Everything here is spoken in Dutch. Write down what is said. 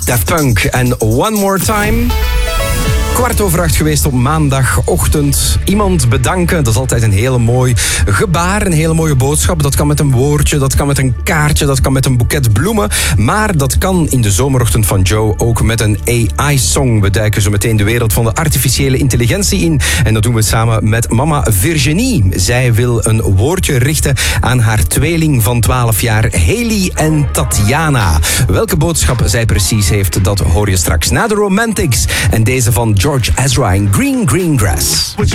Daft Punk en One More Time. 7:15 geweest op maandagochtend. Iemand bedanken, dat is altijd een hele mooi gebaar, een hele mooie boodschap. Dat kan met een woordje, dat kan met een kaartje, dat kan met een boeket bloemen. Maar dat kan in de zomerochtend van Joe ook met een AI-song. We duiken zo meteen de wereld van de artificiële intelligentie in. En dat doen we samen met mama Virginie. Zij wil een woordje richten aan haar tweeling van 12 jaar, Haley en Tatjana. Welke boodschap zij precies heeft, dat hoor je straks na de Romantics. En deze van George Ezra in Green Green Grass.